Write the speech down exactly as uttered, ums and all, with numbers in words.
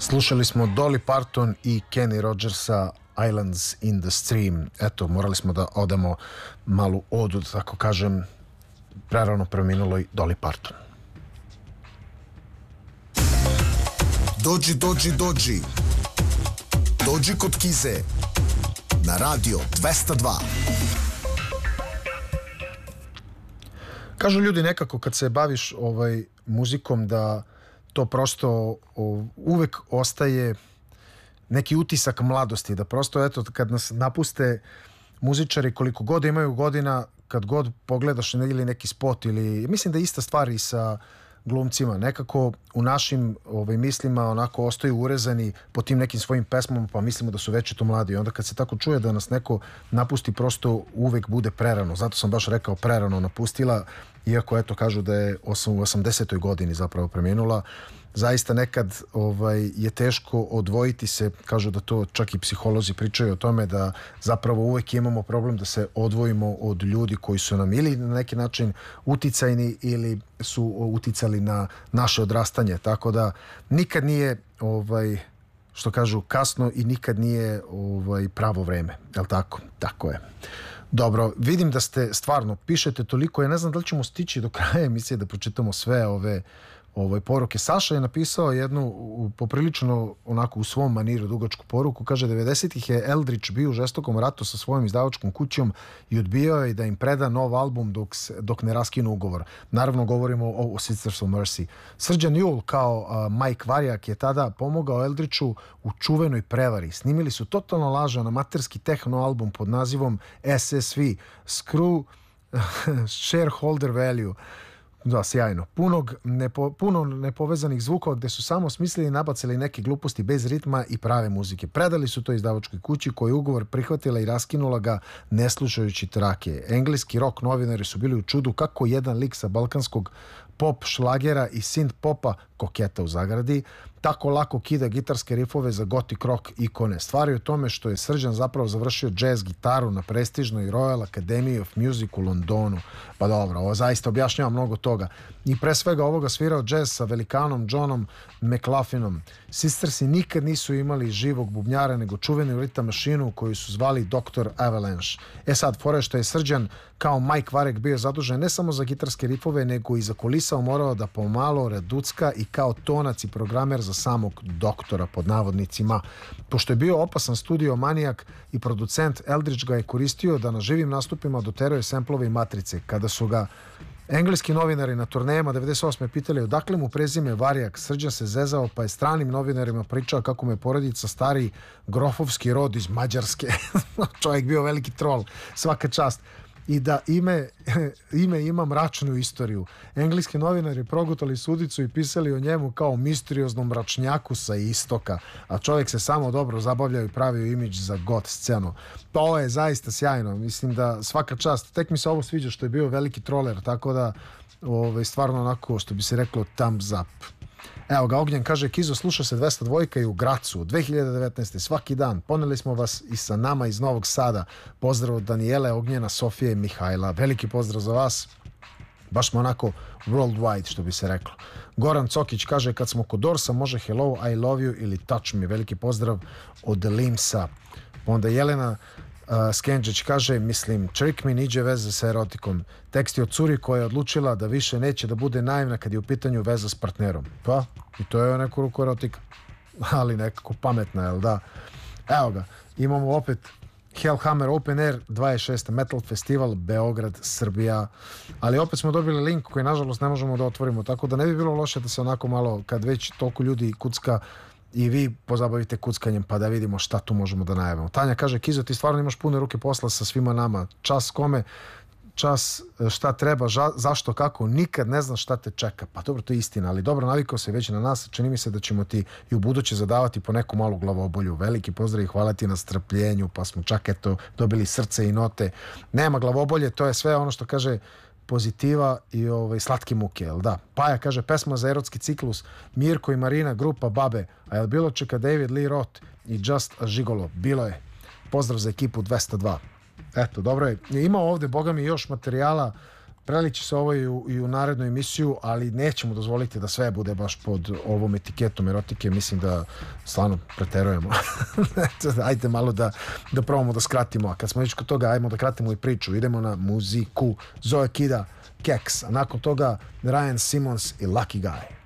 Slušali smo Dolly Parton i Kenny Rogersa Islands in the Stream. Eto, morali smo da odamo malu odu, da tako kažem, prerano preminuloj Dolly Parton. Dođi, dođi, dođi. Dođi kod Kize. Na radio dvesta dva. Kažu ljudi nekako kad se baviš ovaj, muzikom da to prosto o, uvek ostaje neki utisak mladosti, da prosto eto kad nas napuste muzičari koliko god imaju godina, kad god pogledaš ili neki spot ili mislim da je ista stvar i sa glumcima, nekako u našim ovaj, mislima onako ostaju urezani po tim nekim svojim pesmama, pa mislimo da su večito mladi i onda kad se tako čuje da nas neko napusti prosto uvek bude prerano, zato sam baš rekao prerano napustila, iako eto kažu da je u osamdesetoj godini zapravo preminula. Zaista nekad ovaj, je teško odvojiti se, kažu da to čak i psiholozi pričaju o tome da zapravo uvek imamo problem da se odvojimo od ljudi koji su nam ili na neki način uticajni ili su uticali na naše odrastanje, tako da nikad nije ovaj, što kažu kasno i nikad nije ovaj, pravo vreme, jel tako? Tako je. Dobro, vidim da ste stvarno pišete toliko, ja ne znam da li ćemo stići do kraja emisije da pročitamo sve ove Ove poruke. Saša je napisao jednu poprilično onako u svom maniru dugačku poruku, kaže devedesetih je Eldridge bio u žestokom ratu sa svojom izdavačkom kućom i odbijao je da im preda nov album dok, dok ne raskinu ugovor. Naravno govorimo o, o Sisters of Mercy. Srđan Jul kao uh, Mike Varjak je tada pomogao Eldridgeu u čuvenoj prevari. Snimili su totalno lažan amaterski techno album pod nazivom S S V Screw Shareholder Value. Da, sjajno. Punog, nepo, puno nepovezanih zvukova gde su samo smislili i nabacili neke gluposti bez ritma i prave muzike. Predali su to izdavačkoj kući koji ugovor prihvatila i raskinula ga ne slušajući trake. Engleski rock novinari su bili u čudu kako jedan lik sa balkanskog pop šlagera i synth popa, koketa u zagradi, tako lako kida gitarske rifove za gothic rock ikone. Stvar je u tome što je Srđan zapravo završio jazz gitaru na prestižnoj Royal Academy of Music u Londonu. Pa dobro, ovo zaista objašnjava mnogo toga. I pre svega ovoga svirao jazz sa velikanom Johnom McLaughlinom. Sistersi nikad nisu imali živog bubnjara, nego čuvenu ritam mašinu koju su zvali doktor Avalanche. E sad, fore što je Srđan kao Mike Varek bio zadužen ne samo za gitarske rifove, nego i za kulisa morao da pomalo reducka i kao tonac i programer za samog doktora pod navodnicima. Pošto je bio opasan studio manijak i producent, Eldridge ga je koristio da na živim nastupima doteruje semplove i matrice. Kada su ga engleski novinari na turnejama devedeset osme pitali odakle mu prezime Varjak, Srđan se zezao pa je stranim novinarima pričao kako mu je porodica stari grofovski rod iz Mađarske. Čovjek bio veliki trol, svaka čast. I da ime, ime ima mračnu istoriju. Engleski novinari progutali sudicu i pisali o njemu kao misterioznom mračnjaku sa istoka, a čovjek se samo dobro zabavljao i pravio imidž za got scenu. Pa ovo je zaista sjajno, mislim da svaka čast, tek mi se ovo sviđa što je bio veliki troler, tako da ovaj, stvarno onako što bi se reklo thumbs up. Evo ga, Ognjen kaže, Kizo, sluša se dvesta dva i u Gracu, dve hiljade devetnaeste. svaki dan. Poneli smo vas i sa nama iz Novog Sada. Pozdrav od Danijele, Ognjena, Sofije i Mihajla. Veliki pozdrav za vas. Baš smo onako worldwide, što bi se reklo. Goran Cokić kaže, kad smo kod Dorsa, može Hello, I love you ili Touch me. Veliki pozdrav od Limsa. Onda Jelena Uh, Skenđeć kaže, mislim, Trick Me niđe veze sa erotikom. Tekst je od curi koja je odlučila da više neće da bude naivna kad je u pitanju veza s partnerom. Pa, i to je neku ruku erotika. Ali nekako pametna, jel da? Evo ga, imamo opet Hellhammer Open Air dvadeset šesti Metal Festival Beograd, Srbija. Ali opet smo dobili link koji nažalost ne možemo da otvorimo, tako da ne bi bilo loše da se onako malo, kad već toliko ljudi kucka, i vi pozabavite kuckanjem pa da vidimo šta tu možemo da najavimo. Tanja kaže, Kizo, ti stvarno imaš pune ruke posla sa svima nama. Čas kome, čas šta treba, ža, zašto, kako, nikad ne znaš šta te čeka. Pa dobro, to je istina, ali dobro, navikao se već na nas, čini mi se da ćemo ti i u buduće zadavati po neku malu glavobolju. Veliki pozdrav i hvala ti na strpljenju, pa smo čak eto dobili srce i note. Nema glavobolje, to je sve ono što kaže pozitiva i ovaj, slatke muke, jel da? Paja kaže, pesma za erotski ciklus, Mirko i Marina, grupa Babe, a jel bilo čeka David Lee Roth i Just a Gigolo? Bilo je. Pozdrav za ekipu dvesta dva. Eto, dobro je. Ima ovde, boga mi, još materijala prelići se ovo i u, i u narednu emisiju, ali nećemo dozvoliti da sve bude baš pod ovom etiketom erotike. Mislim da stvarno preterujemo. Ajde malo da, da probamo da skratimo. A kad smo već kod toga, ajmo da kratimo i priču. Idemo na muziku. Zoe Kida, Keks. A nakon toga Ryan Simmons i Lucky Guy.